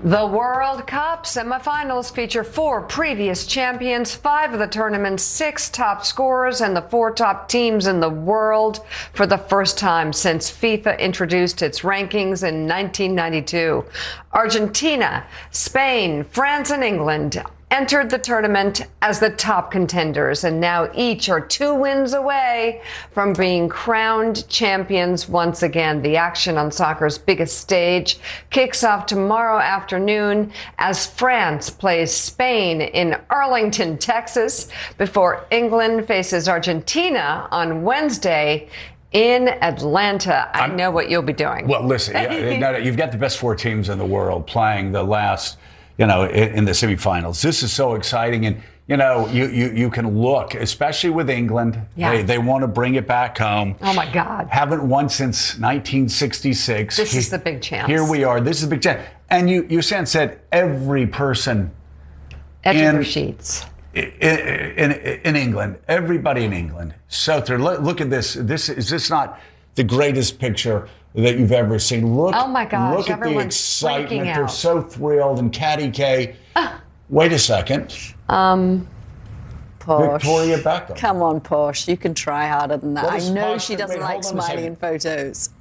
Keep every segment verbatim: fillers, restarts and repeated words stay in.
The World Cup semifinals feature four previous champions, five of the tournament's six top scorers, and the four top teams in the world for the first time since FIFA introduced its rankings in nineteen ninety-two. Argentina, Spain, France, and England entered the tournament as the top contenders, and now each are two wins away from being crowned champions once again. The action on soccer's biggest stage kicks off tomorrow afternoon as France plays Spain in Arlington, Texas, before England faces Argentina on Wednesday in Atlanta. I I'm, know what you'll be doing. Well, listen, yeah, no, no, you've got the best four teams in the world playing the last, you know, in, in the semifinals. This is so exciting. And, you know, you, you, you can look, especially with England. Yeah. They, they want to bring it back home. Oh, my God. Haven't won since nineteen sixty-six. This he, is the big chance. Here we are. This is the big chance. And you, you said every person Edge in, of their sheets. In, in, in England, everybody in England. So look, look at this. This is this not the greatest picture that you've ever seen? Look, oh my gosh, look at the excitement. They're out. so thrilled. And Caddy K. Uh, Wait a second. Um, Porsche. Victoria Beckham. Come on, Porsche. You can try harder than that. I know she doesn't wait, like smiling in photos.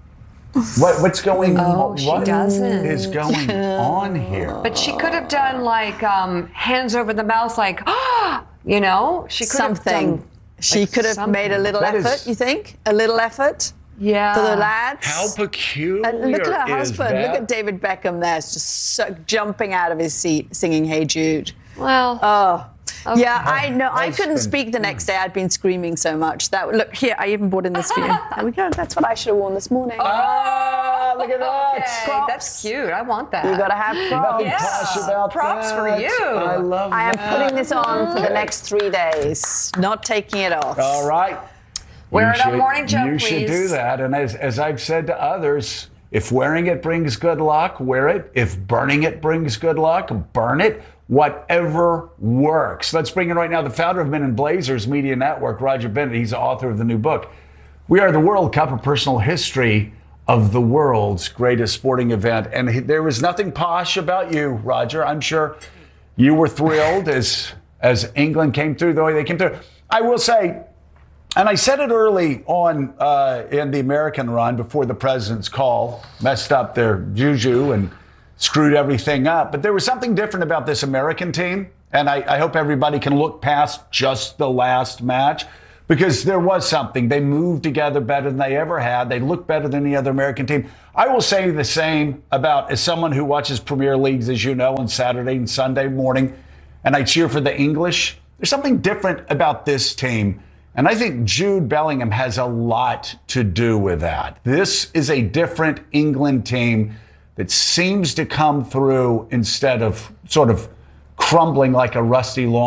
What, what's going oh, on? She what doesn't. is going on here? But she could have done like um, hands over the mouth, like, ah, you know, she could something. have done. She like could have something. made a little that effort. Is, you think a little effort? Yeah. For the lads. How peculiar and look at her is husband. that? Look at David Beckham there, it's just so, jumping out of his seat, singing "Hey Jude." Well. Oh. Okay. Yeah, I know. I couldn't Husband. speak the next day. I'd been screaming so much. That look here. I even brought in this for you. There we go. That's what I should have worn this morning. Ah, look at that. Okay, Props. that's cute. I want that. You got to have props. Nothing Yeah. posh about Props that. for you. I love I am that. putting this on for the Okay. next three days. Not taking it off. All right. Wear You it on should- Morning Joe, You please. should do that. And as, as I've said to others, if wearing it brings good luck, wear it. If burning it brings good luck, burn it. Whatever works. Let's bring in right now the founder of Men in Blazers Media Network, Roger Bennett. He's the author of the new book. We are the World Cup, a personal history of the world's greatest sporting event. And he, there was nothing posh about you, Roger. I'm sure you were thrilled as, as England came through the way they came through. I will say, and I said it early on uh, in the American run before the president's call, messed up their juju and screwed everything up. But there was something different about this American team. And I, I hope everybody can look past just the last match, because there was something. They moved together better than they ever had. They looked better than any other American team. I will say the same about, as someone who watches Premier Leagues, as you know, on Saturday and Sunday morning, and I cheer for the English. There's something different about this team. And I think Jude Bellingham has a lot to do with that. This is a different England team that seems to come through instead of sort of crumbling like a rusty lawn.